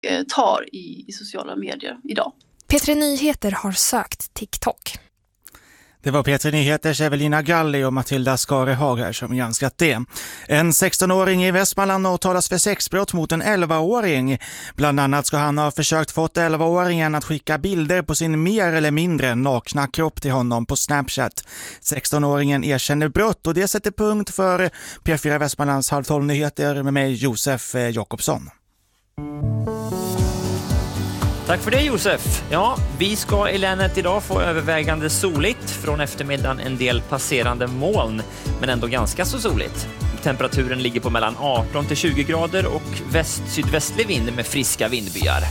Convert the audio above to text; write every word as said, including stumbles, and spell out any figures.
eh, tar i, i sociala medier idag. P tre Nyheter har sökt TikTok. Det var P tre Nyheters Evelina Galli och Matilda Skarehager som granskat det. En sextonåring i Västmanland åtalas för sexbrott mot en elvaåring. Bland annat ska han ha försökt fått elvaåringen att skicka bilder på sin mer eller mindre nakna kropp till honom på Snapchat. sextonåringen erkänner brott och det sätter punkt för P fyra Västmanlands halv tolv nyheter med mig Josef Jakobsson. Tack för det Josef. Ja, vi ska i länet idag få övervägande soligt. Från eftermiddagen en del passerande moln, men ändå ganska så soligt. Temperaturen ligger på mellan arton till tjugo grader och väst-sydvästlig vind med friska vindbyar.